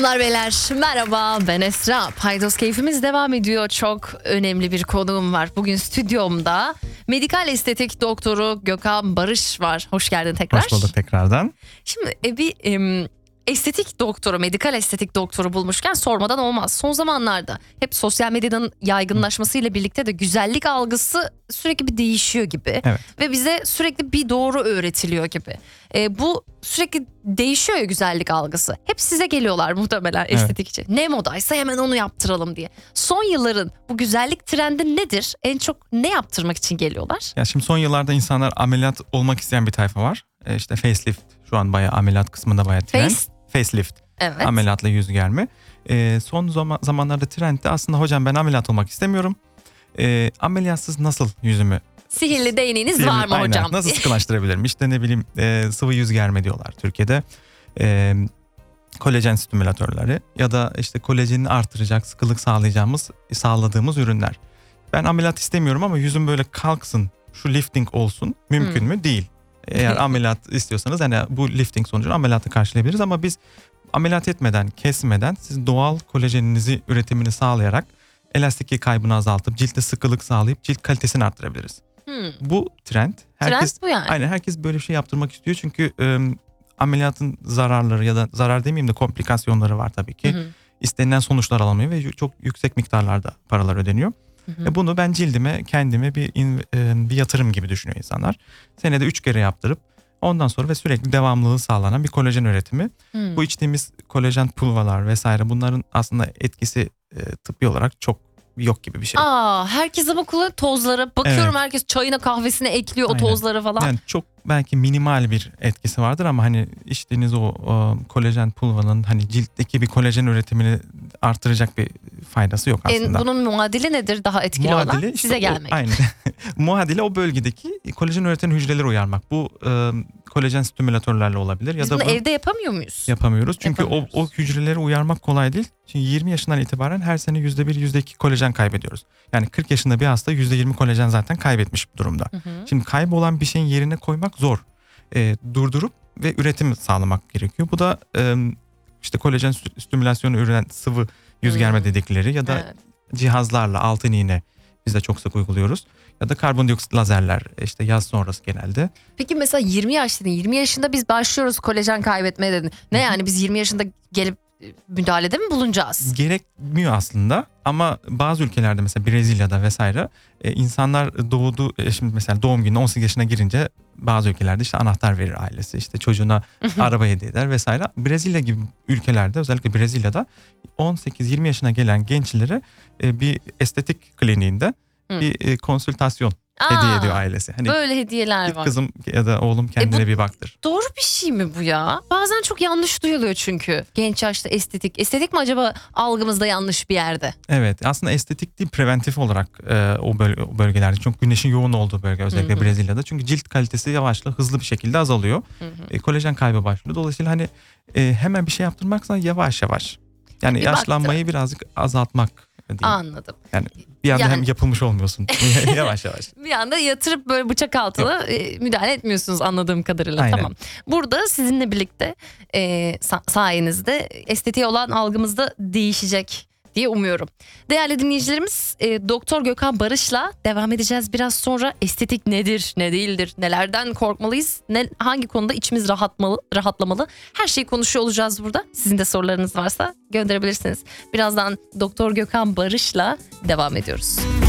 Hanımlar beyler merhaba, ben Esra. Paydos keyfimiz devam ediyor. Çok önemli bir konuğum var. Bugün stüdyomda medikal estetik doktoru Gökhan Barış var. Hoş geldin tekrar. Hoş bulduk tekrardan. Şimdi estetik doktoru, medikal estetik doktoru bulmuşken sormadan olmaz. Son zamanlarda hep sosyal medyanın yaygınlaşmasıyla birlikte de güzellik algısı sürekli bir değişiyor gibi. Evet. Ve bize sürekli bir doğru öğretiliyor gibi. Bu sürekli değişiyor ya güzellik algısı. Hep size geliyorlar muhtemelen estetik için. Ne modaysa hemen onu yaptıralım diye. Son yılların bu güzellik trendi nedir? En çok ne yaptırmak için geliyorlar? Ya şimdi son yıllarda insanlar ameliyat olmak isteyen bir tayfa var. İşte facelift şu an bayağı ameliyat kısmında bayağı trend. Facelift. Evet. Ameliyatla yüz germe. Son zamanlarda trendde aslında hocam ben ameliyat olmak istemiyorum. Ameliyatsız nasıl yüzümü Sihirli değneğiniz var mı aynen, hocam? nasıl sıkılaştırabilirim? İşte ne bileyim sıvı yüz germe diyorlar Türkiye'de. Kolajen stimülatörleri ya da işte kolajenini artıracak, sıkılık sağladığımız ürünler. Ben ameliyat istemiyorum ama yüzüm böyle kalksın, şu lifting olsun. Mümkün mü? Değil. Eğer ameliyat istiyorsanız hani bu lifting sonucunu ameliyatı karşılayabiliriz ama biz ameliyat etmeden, kesmeden siz doğal kolajeninizi üretimini sağlayarak elastiklik kaybını azaltıp ciltte sıkılık sağlayıp cilt kalitesini arttırabiliriz. Bu trend. Trend bu yani. Aynen, herkes böyle bir şey yaptırmak istiyor çünkü ameliyatın zararları ya da zarar demeyeyim de komplikasyonları var tabii ki. İstenilen sonuçlar alamıyor ve çok yüksek miktarlarda paralar ödeniyor. Bunu ben cildime, kendime bir yatırım gibi düşünüyor insanlar. Senede 3 kere yaptırıp ondan sonra ve sürekli devamlılığı sağlanan bir kolajen üretimi. Bu içtiğimiz kolajen pulvalar vesaire bunların aslında etkisi tıbbi olarak çok yok gibi bir şey. Herkes ama kullanıyor tozları. Bakıyorum Evet. Herkes çayına kahvesine ekliyor o Aynen. tozları falan. Yani çok belki minimal bir etkisi vardır ama hani içtiğiniz o kolajen pulvanın hani ciltteki bir kolajen üretimini artıracak bir faydası yok aslında. Bunun muadili nedir daha etkili olan? Işte Size gelmek. Aynen. Muadili o bölgedeki kolajen üreten hücreleri uyarmak. Bu kolajen stimülatörlerle olabilir. Biz ya da bunu evde yapamıyor muyuz? yapamıyoruz. Çünkü Yapamıyoruz. o hücreleri uyarmak kolay değil. Çünkü 20 yaşından itibaren her sene %1, %2 kolajen kaybediyoruz. Yani 40 yaşında bir hasta %20 kolajen zaten kaybetmiş durumda. Şimdi kaybolan bir şeyin yerine koymak zor. Durdurup ve üretim sağlamak gerekiyor. Bu da işte kolajen stimülasyonu üreten sıvı yüz germe dedikleri ya da cihazlarla altın iğne biz de çok sık uyguluyoruz. Ya da karbondioksit lazerler işte yaz sonrası genelde. Peki mesela 20 yaş dedin. 20 yaşında biz başlıyoruz kolajen kaybetmeye dedin. Ne yani biz 20 yaşında gelip müdahalede mi bulunacağız? Gerekmiyor aslında ama bazı ülkelerde mesela Brezilya'da vesaire insanlar şimdi mesela doğum gününe 18 yaşına girince bazı ülkelerde işte anahtar verir ailesi, işte çocuğuna araba hediye eder vesaire. Brezilya gibi ülkelerde, özellikle Brezilya'da 18-20 yaşına gelen gençlere bir estetik kliniğinde bir konsültasyon hediye ediyor ailesi. Hani böyle hediyeler var. kızım ya da oğlum kendine bir baktır. Doğru bir şey mi bu ya? Bazen çok yanlış duyuluyor çünkü. Genç yaşta estetik. Estetik mi acaba algımızda yanlış bir yerde? Evet, aslında estetik değil, preventif olarak o bölgelerde. Çünkü güneşin yoğun olduğu bölge, özellikle Brezilya'da. Çünkü cilt kalitesi hızlı bir şekilde azalıyor. Kolajen kaybı başlıyor. Dolayısıyla hani hemen bir şey yaptırmaksa yavaş yavaş. Yani Bir yaşlanmayı birazcık azaltmak diyeyim. Anladım. Yani bir anda hem yapılmış olmuyorsun. Yavaş yavaş. Bir anda yatırıp böyle bıçak altına müdahale etmiyorsunuz anladığım kadarıyla. Aynen. Tamam. Burada sizinle birlikte sayenizde estetiğe olan algımız da değişecek diye umuyorum. Değerli dinleyicilerimiz, Doktor Gökhan Barış'la devam edeceğiz biraz sonra. Estetik nedir, ne değildir, nelerden korkmalıyız, hangi konuda içimiz rahatlamalı, her şeyi konuşuyor olacağız burada. Sizin de sorularınız varsa gönderebilirsiniz. Birazdan Doktor Gökhan Barış'la devam ediyoruz.